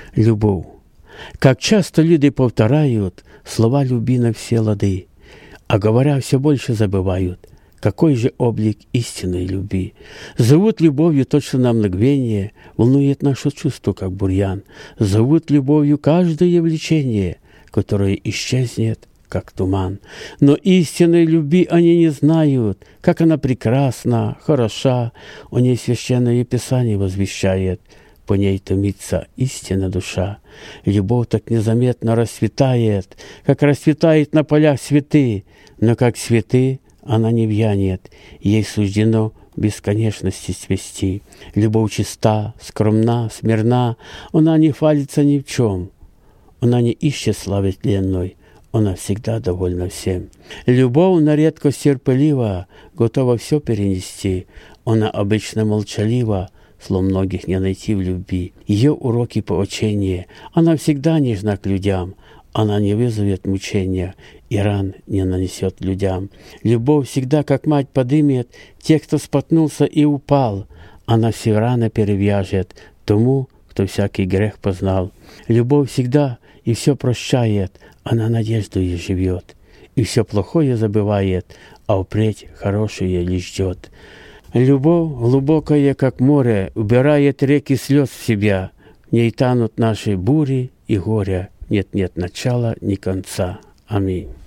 Любовь. Как часто люди повторяют слова любви на все лады, а говоря, все больше забывают, какой же облик истинной любви. Зовут любовью точно на мгновение, волнует наше чувство, как бурьян. Зовут любовью каждое влечение, которое исчезнет, как туман. Но истинной любви они не знают, как она прекрасна, хороша. О ней священное Писание возвещает, по ней томится истинная душа. Любовь так незаметно расцветает, как расцветает на полях цветы, но как цветы она не вянет, ей суждено бесконечности цвести. Любовь чиста, скромна, смирна, она не хвалится ни в чем, она не ищет славы тленной, она всегда довольна всем. Любовь на редкость терпелива, готова все перенести, она обычно молчалива, слов многих не найти в любви. Ее уроки поучения, она всегда нежна к людям, она не вызовет мучения и ран не нанесет людям. Любовь всегда, как мать, подымет тех, кто споткнулся и упал. Она все раны перевяжет тому, кто всякий грех познал. Любовь всегда и все прощает, она надеждою живет. И все плохое забывает, а впредь хорошее лишь ждет. Любовь глубокая, как море, убирает реки слез в себя. В ней танут наши бури и горя. Нет начала, ни конца. Аминь.